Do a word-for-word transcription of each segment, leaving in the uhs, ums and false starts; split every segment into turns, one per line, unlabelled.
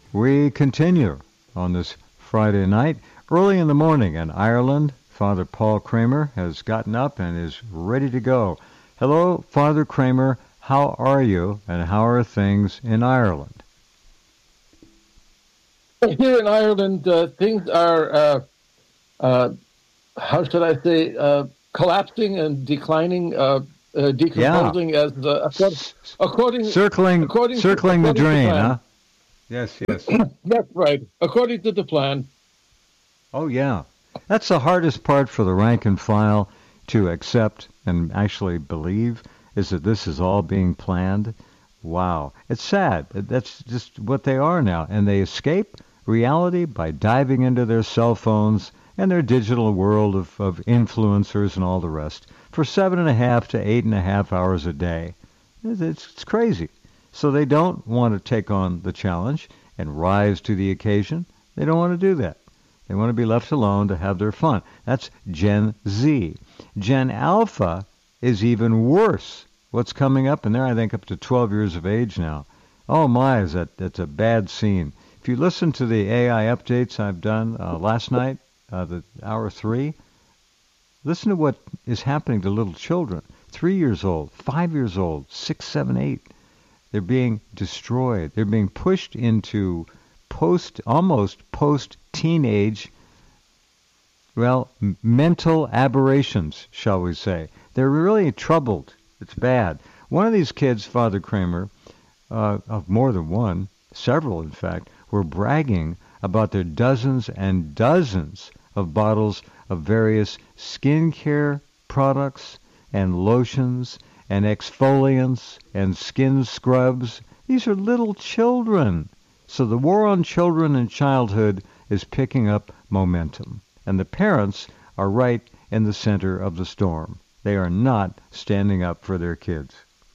We continue on this Friday night. Early in the morning in Ireland, Father Paul Kramer has gotten up and is ready to go. Hello, Father Kramer. How are you, and how are things in Ireland?
Here in Ireland, uh, things are, uh, uh, how should I say, uh, collapsing and declining, uh, uh,
Yeah.
decomposing as uh, according
Circling,
according to
circling the
according to
drain,
plan.
huh? Yes, yes.
That's right. According to the plan.
Oh, yeah. That's the hardest part for the rank and file to accept and actually believe, is that this is all being planned. Wow. It's sad. That's just what they are now. And they escape reality by diving into their cell phones and their digital world of, of influencers and all the rest for seven and a half to eight and a half hours a day. It's, it's crazy. So they don't want to take on the challenge and rise to the occasion. They don't want to do that. They want to be left alone to have their fun. That's Gen Z. Gen Alpha is even worse. What's coming up? And they're, I think, up to twelve years of age now. Oh, my, is that that's a bad scene. If you listen to the A I updates I've done uh, last night, uh, the hour three, listen to what is happening to little children. Three years old, five years old, six, seven, eight. They're being destroyed. They're being pushed into post, almost post-teenage, well, m- mental aberrations, shall we say. They're really troubled. It's bad. One of these kids, Father Kramer, uh, of more than one, several in fact, were bragging about their dozens and dozens of bottles of various skincare products and lotions and exfoliants and skin scrubs. These are little children. So the war on children and childhood is picking up momentum. And the parents are right in the center of the storm. They are not standing up for their kids.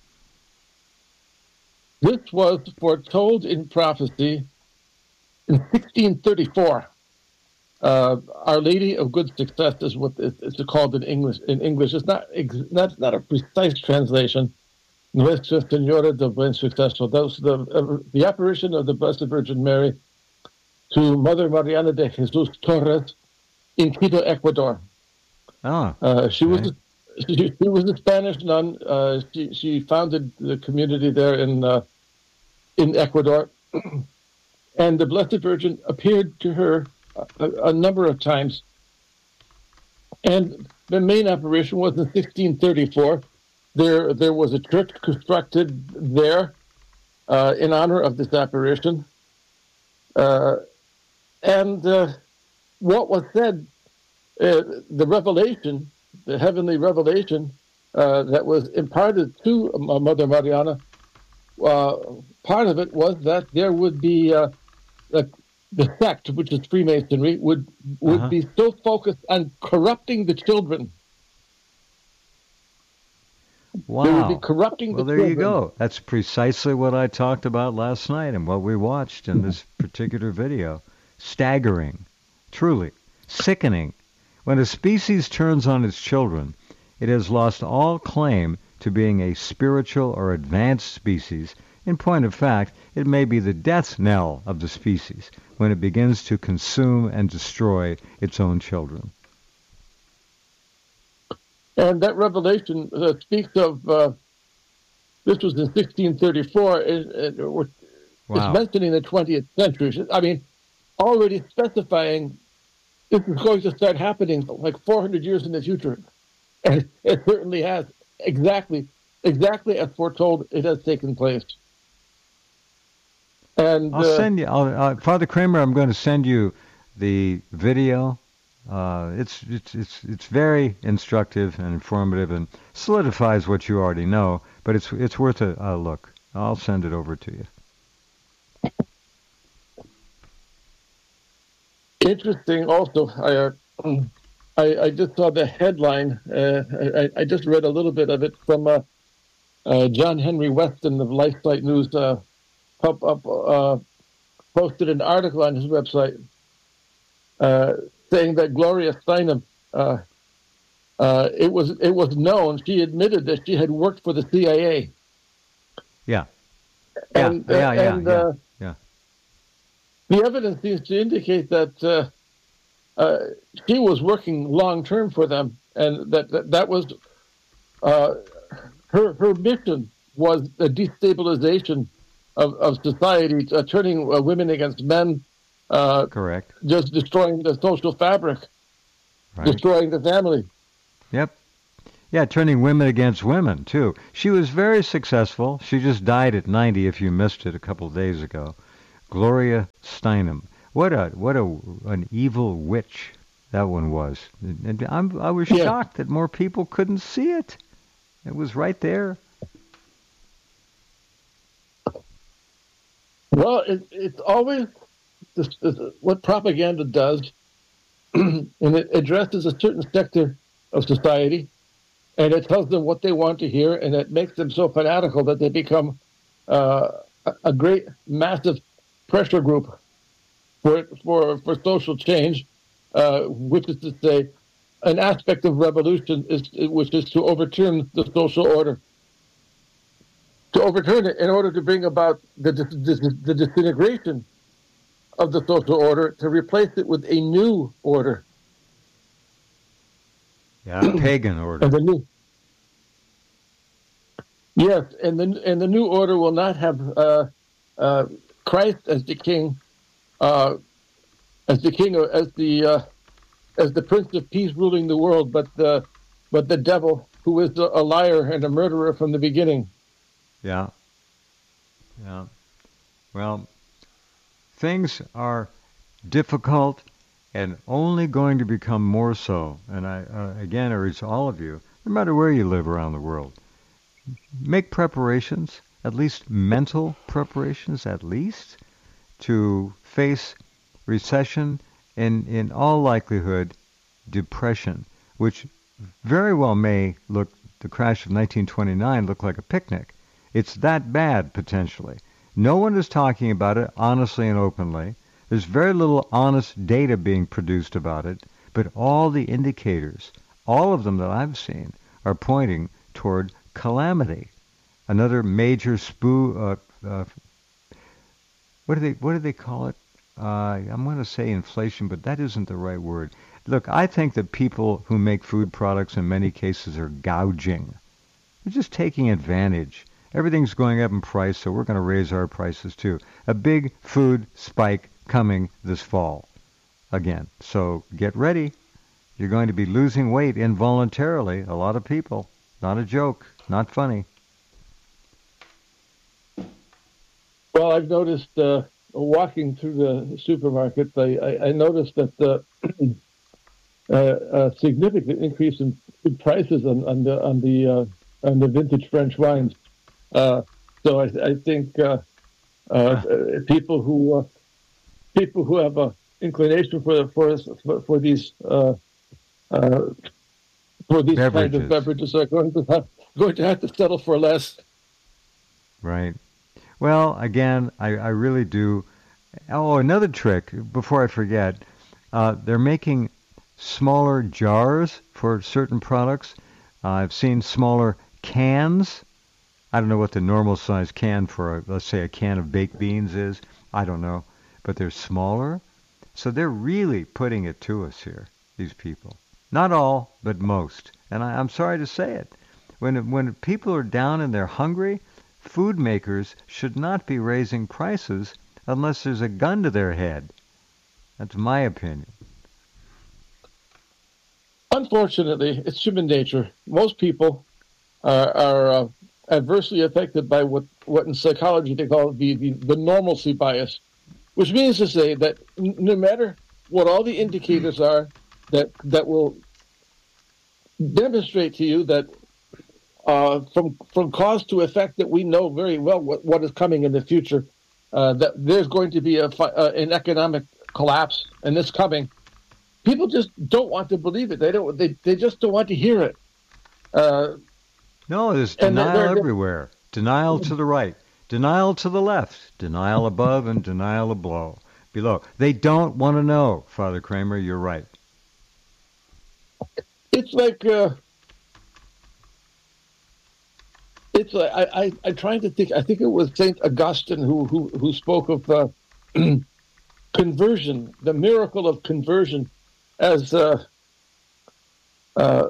This was foretold in prophecy in sixteen thirty-four. Uh, Our Lady of Good Success is what it's called in English. In English, it's not not not a precise translation. Nuestra Señora del Buen Suceso. That was the uh, the apparition of the Blessed Virgin Mary to Mother Mariana de Jesus Torres in Quito, Ecuador.
Oh,
uh, she
okay.
was she, she was a Spanish nun. Uh, she she founded the community there in uh, in Ecuador, and the Blessed Virgin appeared to her a, a number of times. And the main apparition was in sixteen thirty-four. There there was a church constructed there uh, in honor of this apparition. Uh, and uh, what was said, uh, the revelation, the heavenly revelation uh, that was imparted to Mother Mariana, uh, part of it was that there would be uh, a, the sect, which is Freemasonry, would would
Uh-huh.
be so focused on corrupting the children.
Wow.
They would be corrupting
Well,
the
there
children.
you go. That's precisely what I talked about last night and what we watched in this particular video. Staggering. Truly. Sickening. When a species turns on its children, it has lost all claim to being a spiritual or advanced species. In point of fact, it may be the death knell of the species when it begins to consume and destroy its own children.
And that revelation uh, speaks of, uh, this was in sixteen thirty-four, it, it,
Wow.
it's mentioning the twentieth century. I mean, already specifying this is going to start happening like four hundred years in the future. And it certainly has. Exactly, exactly as foretold, it has taken place. And
I'll
uh,
send you, I'll, uh, Father Kramer, I'm going to send you the video. Uh, it's, it's, it's, it's very instructive and informative and solidifies what you already know, but it's, it's worth a, a look. I'll send it over to you.
interesting also, I, uh, I, I just saw the headline. Uh, I, I just read a little bit of it from uh, uh, John Henry Weston of Lifelight News. Uh, pop up, uh, posted an article on his website uh, saying that Gloria Steinem, uh, uh, it was it was known. She admitted that she had worked for the C I A.
Yeah. Yeah,
And,
yeah,
uh,
yeah,
and,
yeah,
uh,
yeah.
the evidence seems to indicate that uh, uh, she was working long term for them, and that that, that was uh, her her mission was the destabilization of, of society, uh, turning uh, women against men, uh,
Correct.
just destroying the social fabric,
Right.
destroying the family.
Yep. Yeah, turning women against women, too. She was very successful. She just died at ninety, if you missed it a couple of days ago. Gloria Steinem. What a what a an evil witch that one was. And I'm, I was
Yeah.
shocked that more people couldn't see it. It was right there.
Well, it, it's always this, this, what propaganda does, and it addresses a certain sector of society, and it tells them what they want to hear, and it makes them so fanatical that they become uh, a, a great, massive pressure group for for for social change, uh, which is to say, an aspect of revolution is which is to overturn the social order. To overturn it in order to bring about the, the, the disintegration of the social order, to replace it with a new order.
Yeah, pagan order.
And the new, yes, and the and the new order will not have uh, uh, Christ as the king, uh, as the king, as the uh, as the Prince of Peace ruling the world, but the but the devil, who is a liar and a murderer from the beginning.
Yeah. Yeah. Well, things are difficult and only going to become more so. And I, uh, again, urge all of you, no matter where you live around the world, make preparations, at least mental preparations, at least, to face recession and, in all likelihood, depression, which very well may look, the crash of nineteen twenty-nine look like a picnic. It's that bad, potentially. No one is talking about it honestly and openly. There's very little honest data being produced about it, but all the indicators, all of them that I've seen, are pointing toward calamity. Another major spoo, uh, uh, what do they, what do they call it? Uh, I'm going to say inflation, but that isn't the right word. Look, I think that people who make food products in many cases are gouging. They're just taking advantage. Everything's going up in price, so we're going to raise our prices too. A big food spike coming this fall again. So get ready. You're going to be losing weight involuntarily. A lot of people. Not a joke. Not funny.
Well, I've noticed uh, walking through the supermarkets, I, I, I noticed that the uh, a significant increase in food prices on, on the on the uh, on the vintage French wines. Uh, so I, I think uh, uh, people who uh, people who have an inclination for for for, for these uh, uh, for these
Beverages.
kind of beverages are going to have, going to have to settle for less.
Right. Well, again, I, I really do. Oh, another trick, before I forget, uh, they're making smaller jars for certain products. Uh, I've seen smaller cans. I don't know what the normal size can for, a, let's say, a can of baked beans is. I don't know. But they're smaller. So they're really putting it to us here, these people. Not all, but most. And I, I'm sorry to say it. When, when people are down and they're hungry, food makers should not be raising prices unless there's a gun to their head. That's my opinion.
Unfortunately, it's human nature. Most people are, are uh, adversely affected by what, what in psychology they call the, the, the normalcy bias, which means to say that n- no matter what all the indicators are that that will demonstrate to you that uh, from from cause to effect that we know very well what, what is coming in the future, uh, that there's going to be a fi- uh, an economic collapse and it's coming. People just don't want to believe it. They don't. They, they just don't want to hear it. Uh,
No, there's
and they're-
denial
they're-
everywhere. Denial to the right, denial to the left, denial above, and denial below. Below. They don't want to know, Father Kramer. You're right.
It's like uh, it's like I, I I'm trying to think. I think it was Saint Augustine who who who spoke of uh, conversion, the miracle of conversion, as uh, uh,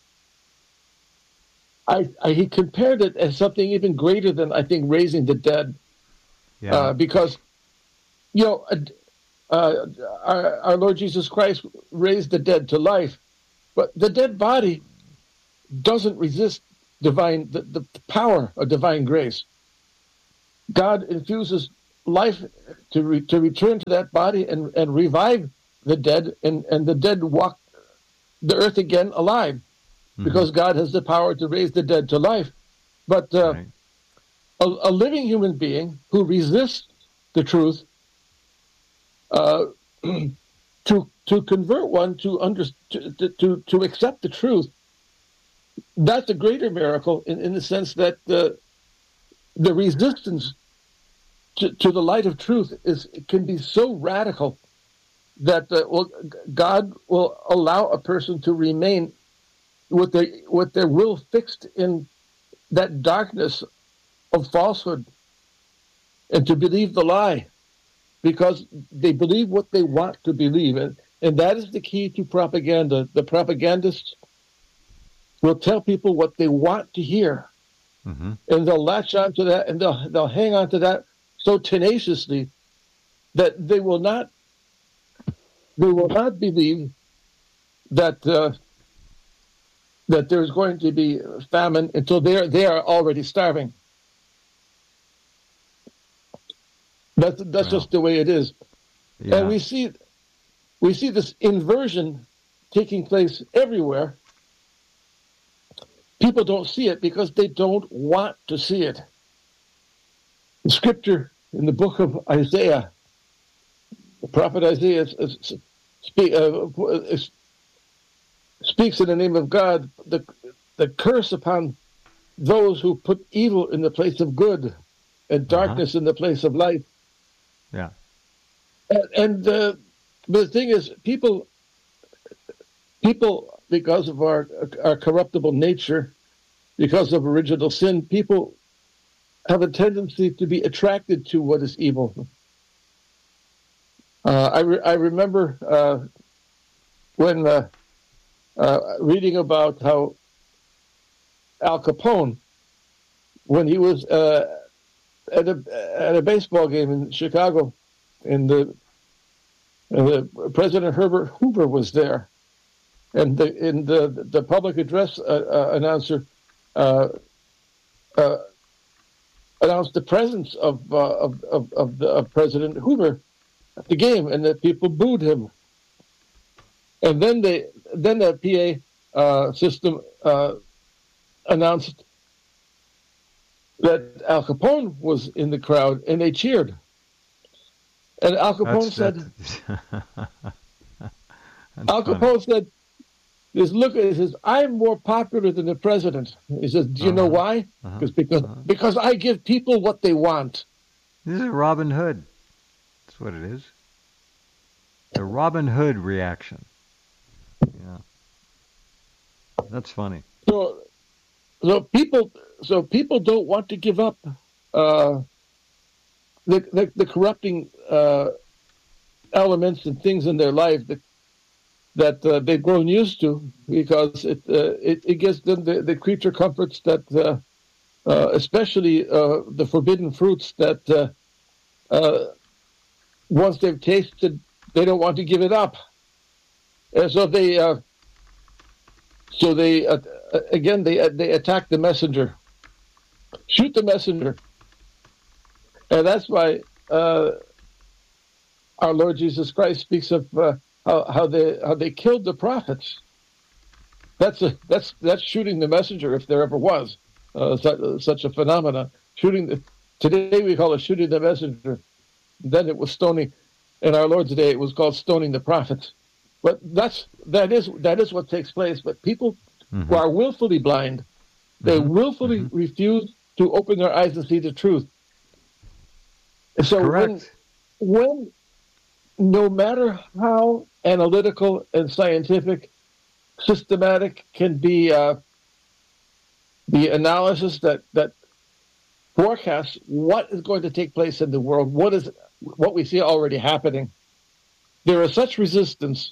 I, I, he compared it as something even greater than, I think, raising the dead.
Yeah.
Uh, because, you know, uh, our, our Lord Jesus Christ raised the dead to life, but the dead body doesn't resist divine the, the power of divine grace. God infuses life to re, to return to that body and, and revive the dead, and, and the dead walk the earth again alive, mm-hmm. because God has the power to raise the dead to life. But uh, right. a, a living human being who resists the truth, uh, to to convert one to under to, to to accept the truth, that's a greater miracle in, in the sense that the the resistance to, to the light of truth is can be so radical that uh, well, God will allow a person to remain with their with their will fixed in that darkness of falsehood and to believe the lie, because they believe what they want to believe. And, and that is the key to propaganda. The propagandists will tell people what they want to hear, mm-hmm. and they'll latch onto that, and they'll they'll hang on to that so tenaciously that they will not they will not believe that uh, that there's going to be famine until they're they are already starving. That's that's wow. just the way it is, yeah. And we see we see this inversion taking place everywhere. People don't see it because they don't want to see it. The scripture in the book of Isaiah, the prophet Isaiah is, is, speak, uh, is, speaks in the name of God, the, the curse upon those who put evil in the place of good and darkness uh-huh. in the place of light.
Yeah.
And, and uh, the thing is, people, people, because of our our corruptible nature, because of original sin, people have a tendency to be attracted to what is evil. Uh, I re- I remember uh, when uh, uh, reading about how Al Capone, when he was uh, at a at a baseball game in Chicago, and the, and the President Herbert Hoover was there. And the, in the the public address uh, uh, announcer uh, uh, announced the presence of uh, of of, of, the, of President Hoover at the game, and the people booed him. And then they then the P A uh, system uh, announced that Al Capone was in the crowd, and they cheered. And Al Capone that's, said, that's Al Capone funny. said. Just look at it. He says, I'm more popular than the president. He says, do you uh-huh. know why? Uh-huh. Because uh-huh. because I give people what they want.
This is Robin Hood. That's what it is. The Robin Hood reaction. Yeah. That's funny.
So so people so people don't want to give up uh, the, the the corrupting uh, elements and things in their life that that uh, they've grown used to, because it uh, it, it gives them the, the creature comforts that, uh, uh, especially uh, the forbidden fruits that uh, uh, once they've tasted, they don't want to give it up, and so they uh, so they uh, again they uh, they attack the messenger, shoot the messenger, and that's why uh, our Lord Jesus Christ speaks of. Uh, How, how they how they killed the prophets. That's a that's that's shooting the messenger, if there ever was uh, such, such a phenomena. Shooting the today we call it shooting the messenger. Then it was stoning. In our Lord's day, it was called stoning the prophets. But that's that is that is what takes place. But people mm-hmm. who are willfully blind, they mm-hmm. willfully mm-hmm. refuse to open their eyes and see the truth. So
Correct.
when when no matter how analytical and scientific, systematic can be uh, the analysis that, that forecasts what is going to take place in the world, what is what we see already happening. there is such resistance,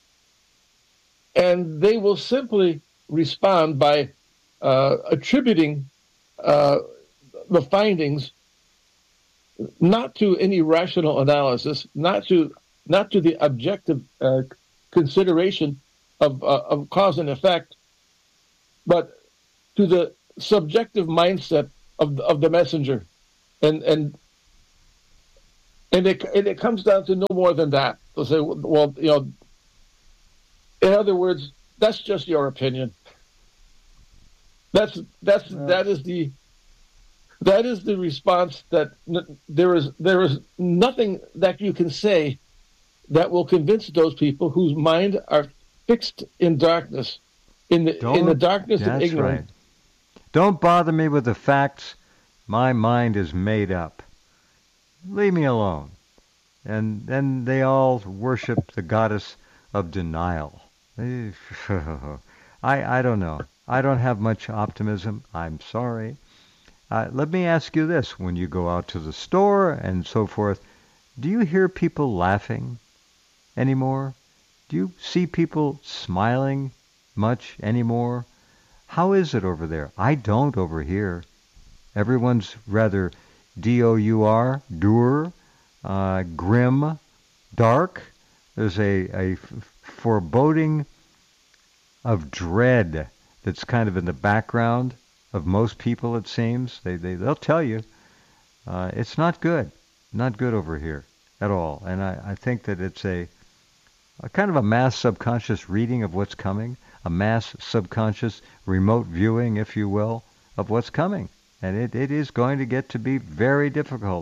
and they will simply respond by uh, attributing uh, the findings not to any rational analysis, not to not to the objective uh, consideration of uh, of cause and effect, but to the subjective mindset of of the messenger, and and and it and it comes down to no more than that. They'll say, well, you know, in other words, that's just your opinion. That's that's
Yeah.
that is the that is the response. That n- there is there is nothing that you can say that will convince those people whose mind are fixed in darkness, in the in the
Don't.
darkness of
That's right.
ignorance.
Don't bother me with the facts. My mind is made up. Leave me alone. And then they all worship the goddess of denial. I I don't know. I don't have much optimism. I'm sorry. Uh, let me ask you this: when you go out to the store and so forth, do you hear people laughing anymore? Do you see people smiling much anymore? How is it over there? I don't over here. Everyone's rather D O U R, dour, uh, grim, dark. There's a, a f- foreboding of dread that's kind of in the background of most people, it seems. They, they, they'll tell you. Uh, it's not good. Not good over here at all. And I, I think that it's a, a kind of a mass subconscious reading of what's coming, a mass subconscious remote viewing, if you will, of what's coming. And it, it is going to get to be very difficult.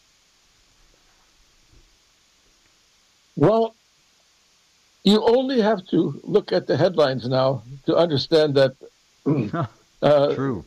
Well, you only have to look at the headlines now to understand that uh,
True.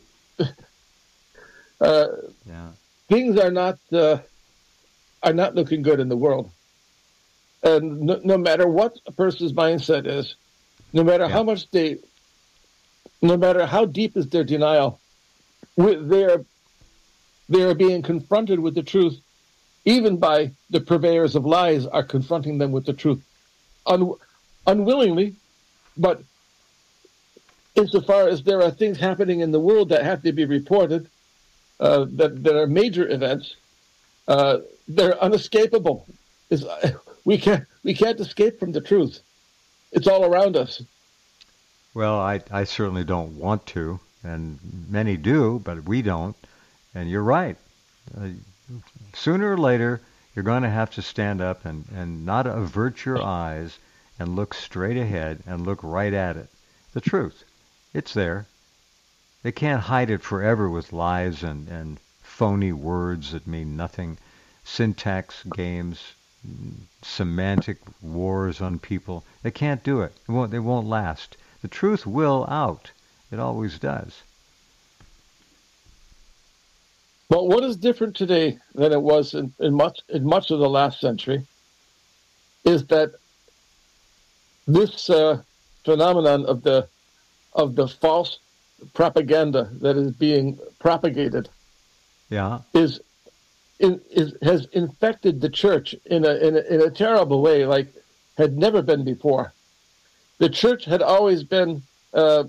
uh,
Yeah.
things are not uh, are not looking good in the world. And no, no matter what a person's mindset is, no matter
Yeah.
how much they, no matter how deep is their denial, wi- they are they are being confronted with the truth, even by the purveyors of lies are confronting them with the truth, Un, unwillingly, but insofar as there are things happening in the world that have to be reported, uh, that that are major events, uh, they're unescapable. It's, we can't we can't escape from the truth. It's all around us.
Well, I, I certainly don't want to, and many do, but we don't. And you're right. Uh, sooner or later, you're going to have to stand up and, and not avert your eyes and look straight ahead and look right at it. The truth. It's there. They can't hide it forever with lies and, and phony words that mean nothing, syntax games, semantic wars on people. They can't do it. It won't, they won't last. The truth will out. It always does.
But what is different today than it was in, in much in much of the last century is that this uh, phenomenon of the of the false propaganda that is being propagated
Yeah.
is is, is has infected the church in a, in a in a terrible way, like had never been before. The church had always been uh,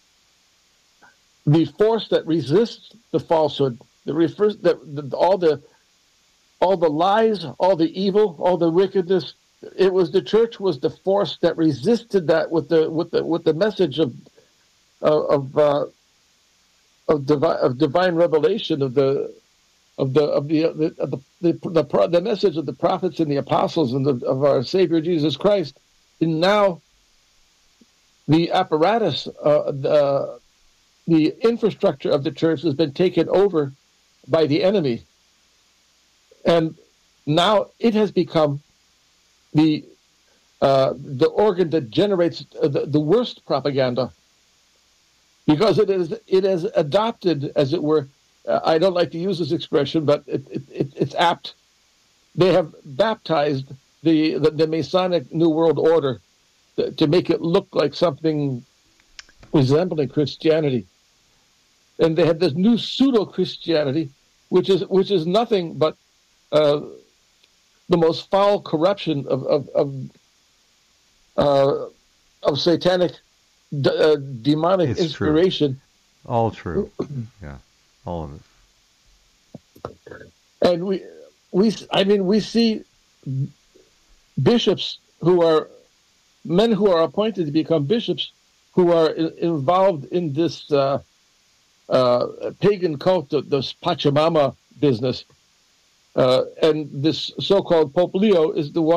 the force that resists the falsehood, that refers that the, all the all the lies, all the evil, all the wickedness. It was the church was the force that resisted that with the with the with the message of of uh, of divine of divine revelation of the of the of the of the of the, the, the, the, the message of the prophets and the apostles and the, of our Savior Jesus Christ. And now the apparatus, uh, the, the infrastructure of the church has been taken over by the enemy, and now it has become the uh, the organ that generates the, the worst propaganda, because it is it has adopted, as it were. Uh, I don't like to use this expression, but it, it, it, it's apt. They have baptized the, the, the Masonic New World Order to, to make it look like something resembling Christianity, and they have this new pseudo Christianity, which is which is nothing but uh, the most foul corruption of of of, uh, of satanic, d- uh, demonic
It's
inspiration.
True. All true. Yeah, all of it.
And we we I mean we see bishops who are men who are appointed to become bishops who are in, involved in this uh, uh, pagan cult, this Pachamama business. Uh, and this so-called Pope Leo is the one